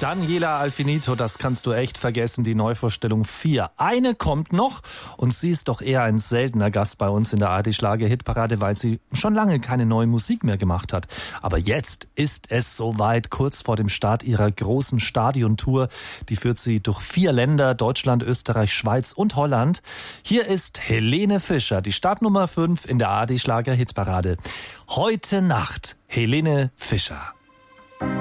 Daniela Alfinito, das kannst du echt vergessen, die Neuvorstellung 4. Eine kommt noch und sie ist doch eher ein seltener Gast bei uns in der ARD-Schlager-Hitparade, weil sie schon lange keine neue Musik mehr gemacht hat. Aber jetzt ist es soweit, kurz vor dem Start ihrer großen Stadiontour. Die führt sie durch 4 Länder, Deutschland, Österreich, Schweiz und Holland. Hier ist Helene Fischer, die Startnummer 5 in der ARD-Schlager-Hitparade. Heute Nacht, Helene Fischer.